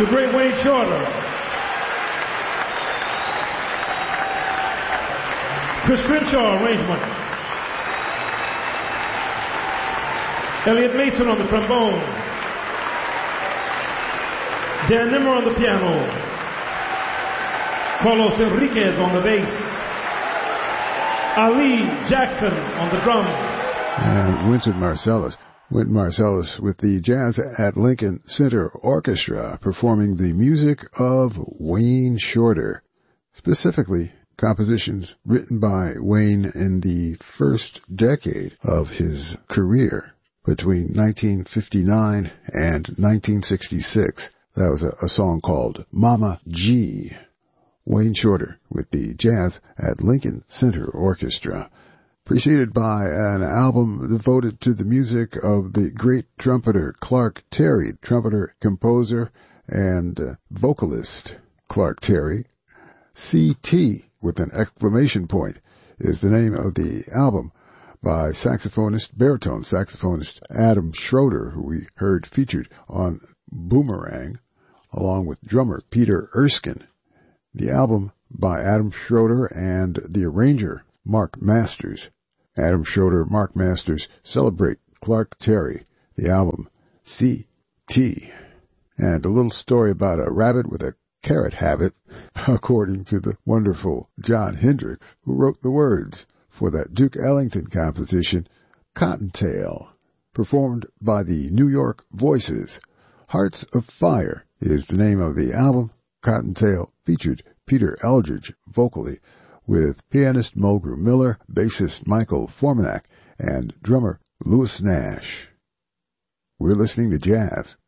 the great Wayne Shorter, Chris Crenshaw arrangement, Elliot Mason on the trombone, Dan Nimmer on the piano, Carlos Enriquez on the bass, Ali Jackson on the drums, and Wynton Marsalis with the Jazz at Lincoln Center Orchestra performing the music of Wayne Shorter, specifically compositions written by Wayne in the first decade of his career, between 1959 and 1966. That was a song called Mama G. Wayne Shorter with the Jazz at Lincoln Center Orchestra, preceded by an album devoted to the music of the great trumpeter Clark Terry, trumpeter, composer, and vocalist Clark Terry. CT, with an exclamation point, is the name of the album, by baritone saxophonist Adam Schroeder, who we heard featured on Boomerang, along with drummer Peter Erskine. The album by Adam Schroeder and the arranger Mark Masters. Adam Schroeder, Mark Masters celebrate Clark Terry. The album CT. And a little story about a rabbit with a carrot habit, according to the wonderful John Hendricks, who wrote the words for that Duke Ellington composition, Cottontail, performed by the New York Voices. Hearts of Fire is the name of the album. Cottontail featured Peter Eldridge vocally, with pianist Mulgrew Miller, bassist Michael Formanek, and drummer Louis Nash. We're listening to jazz